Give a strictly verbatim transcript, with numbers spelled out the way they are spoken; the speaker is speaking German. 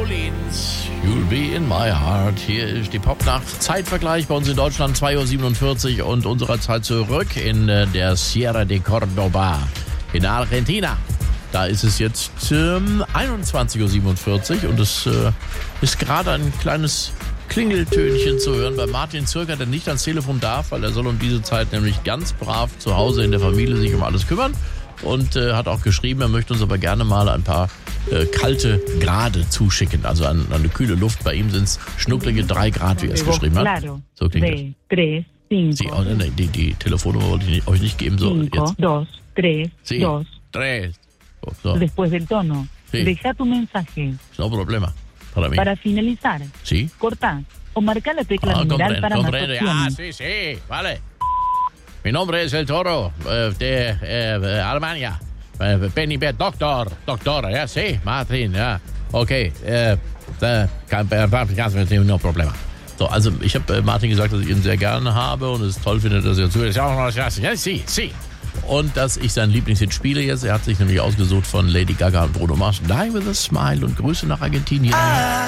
Orleans, You'll Be in My Heart. Hier ist die Popnacht. Zeitvergleich bei uns in Deutschland zwei Uhr siebenundvierzig und unserer Zeit zurück in äh, der Sierra de Córdoba in Argentina. Da ist es jetzt ähm, einundzwanzig Uhr siebenundvierzig und es äh, ist gerade ein kleines Klingeltönchen zu hören bei Martin Zürcher, der nicht ans Telefon darf, weil er soll um diese Zeit nämlich ganz brav zu Hause in der Familie sich um alles kümmern. Und äh, hat auch geschrieben, er möchte uns aber gerne mal ein paar äh, kalte Grade zuschicken. Also an, an eine kühle Luft. Bei ihm sind es schnucklige drei Grad, wie er es geschrieben hat. So klingt das. Sie, oh, nee, die, die Telefonnummer wollte ich nicht, euch nicht geben. So, Cinco, jetzt. dos, tres, Sí, dos. tres. So, so. Después del tono. Sí. Deja tu mensaje. No problema. Para mí. Para finalizar, Sí. corta o marca la tecla Ah, numeral comprendo, para más comprendo. Ah, opciones. sí, sí, vale. Mi nombre es El Toro, eh, de eh, Alemania. Eh, Benny Bert, Doktor, Doktor, ja, sí, Martin, ja. Okay, äh, da kann, no Problema. So, also ich habe äh, Martin gesagt, dass ich ihn sehr gerne habe und es toll finde, dass er zuhört. Ja, sí, sí. Und dass ich sein Lieblingshit spiele jetzt. Er hat sich nämlich ausgesucht von Lady Gaga und Bruno Mars. Die with a Smile und Grüße nach Argentinien.